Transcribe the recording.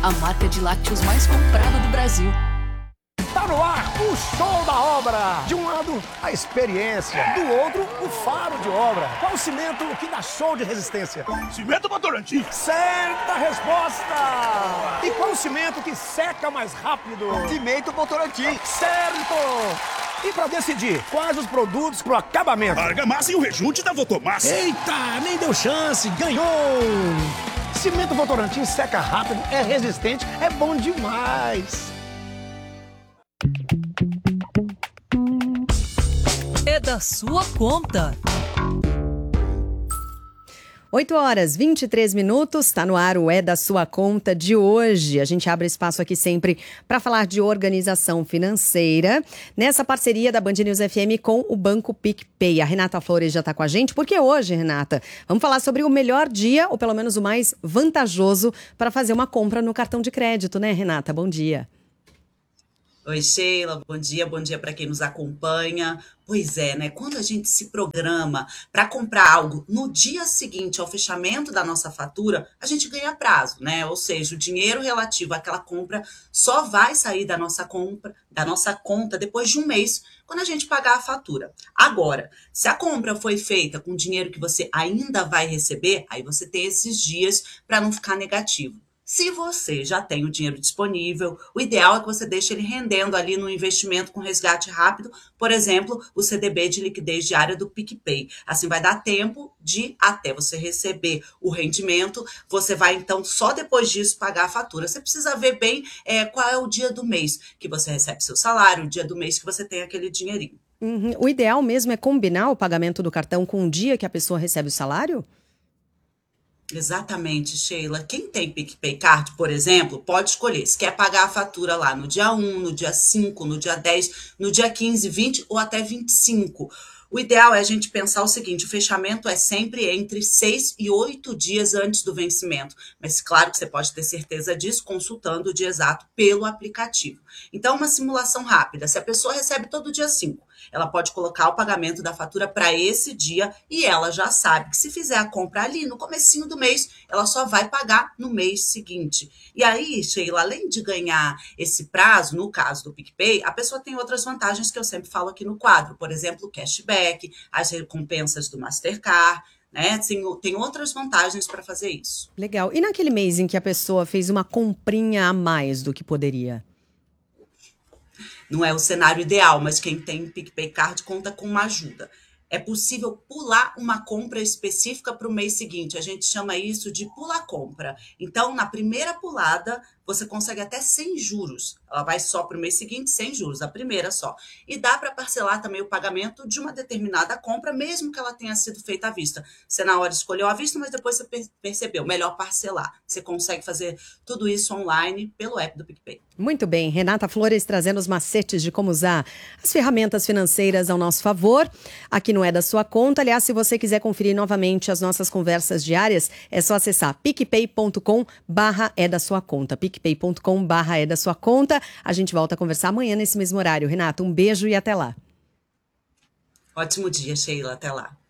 a marca de lácteos mais comprada do Brasil. Tá no ar o show da obra. De um lado, a experiência. Do outro, o faro de obra. Qual o cimento que dá show de resistência? Cimento Votorantim. Certa resposta! E qual o cimento que seca mais rápido? Cimento Votorantim. Certo! E pra decidir quais os produtos pro acabamento? Argamassa e o rejunte da Votomassa. Eita, nem deu chance, ganhou! Cimento Votorantim seca rápido, é resistente, é bom demais! É da sua conta. 8h23, está no ar o É da Sua Conta de hoje. A gente abre espaço aqui sempre para falar de organização financeira, nessa parceria da Band News FM com o Banco PicPay. A Renata Flores já está com a gente, porque hoje, Renata, vamos falar sobre o melhor dia, ou pelo menos o mais vantajoso, para fazer uma compra no cartão de crédito, né, Renata? Bom dia. Oi, Sheila, bom dia para quem nos acompanha. Pois é, né? Quando a gente se programa para comprar algo no dia seguinte ao fechamento da nossa fatura, a gente ganha prazo, né? Ou seja, o dinheiro relativo àquela compra só vai sair da nossa conta depois de um mês, quando a gente pagar a fatura. Agora, se a compra foi feita com dinheiro que você ainda vai receber, aí você tem esses dias para não ficar negativo. Se você já tem o dinheiro disponível, o ideal é que você deixe ele rendendo ali no investimento com resgate rápido, por exemplo, o CDB de liquidez diária do PicPay. Assim vai dar tempo de, até você receber o rendimento, você vai então só depois disso pagar a fatura. Você precisa ver bem qual é o dia do mês que você recebe seu salário, o dia do mês que você tem aquele dinheirinho. O ideal mesmo é combinar o pagamento do cartão com o dia que a pessoa recebe o salário? Exatamente, Sheila. Quem tem PicPay Card, por exemplo, pode escolher se quer pagar a fatura lá no dia 1, no dia 5, no dia 10, no dia 15, 20 ou até 25. O ideal é a gente pensar o seguinte: o fechamento é sempre entre 6 e 8 dias antes do vencimento. Mas claro que você pode ter certeza disso consultando o dia exato pelo aplicativo. Então, uma simulação rápida. Se a pessoa recebe todo dia 5, ela pode colocar o pagamento da fatura para esse dia e ela já sabe que se fizer a compra ali no comecinho do mês, ela só vai pagar no mês seguinte. E aí, Sheila, além de ganhar esse prazo, no caso do PicPay, a pessoa tem outras vantagens que eu sempre falo aqui no quadro. Por exemplo, o cashback, as recompensas do Mastercard, né? Tem outras vantagens para fazer isso. Legal. E naquele mês em que a pessoa fez uma comprinha a mais do que poderia? Não é o cenário ideal, mas quem tem PicPay Card conta com uma ajuda. É possível pular uma compra específica para o mês seguinte. A gente chama isso de pular compra. Então, na primeira pulada, você consegue até sem juros. Ela vai só para o mês seguinte, sem juros, a primeira só. E dá para parcelar também o pagamento de uma determinada compra, mesmo que ela tenha sido feita à vista. Você na hora escolheu à vista, mas depois você percebeu, melhor parcelar. Você consegue fazer tudo isso online pelo app do PicPay. Muito bem, Renata Flores trazendo os macetes de como usar as ferramentas financeiras ao nosso favor. Aqui no É da Sua Conta. Aliás, se você quiser conferir novamente as nossas conversas diárias, é só acessar picpay.com/é da sua conta. picpay.com/é da sua conta. A gente volta a conversar amanhã nesse mesmo horário. Renata, um beijo e até lá. Ótimo dia, Sheila. Até lá.